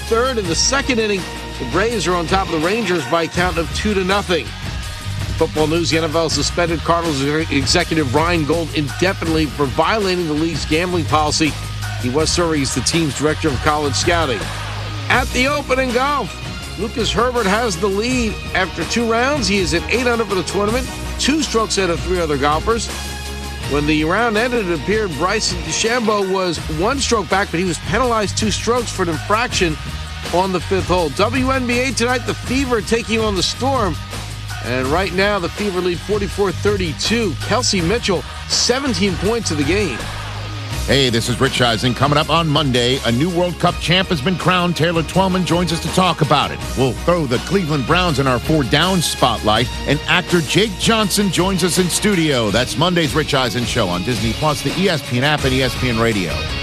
third. In the second inning, the Braves are on top of the Rangers by a count of 2-0. Football news, the NFL suspended Cardinals executive Ryan Gold indefinitely for violating the league's gambling policy. He was serving as the team's director of college scouting. At the Open in golf, Lucas Herbert has the lead after 2 rounds. He is at 8 under for the tournament, 2 strokes ahead of 3 other golfers. When the round ended, it appeared Bryson DeChambeau was 1 stroke back, but he was penalized 2 strokes for an infraction on the 5th hole. WNBA tonight, the Fever taking on the Storm. And right now, the Fever lead 44-32. Kelsey Mitchell, 17 points of the game. Hey, this is Rich Eisen. Coming up on Monday, a new World Cup champ has been crowned. Taylor Twellman joins us to talk about it. We'll throw the Cleveland Browns in our 4 Down spotlight, and actor Jake Johnson joins us in studio. That's Monday's Rich Eisen Show on Disney+, the ESPN app, and ESPN Radio.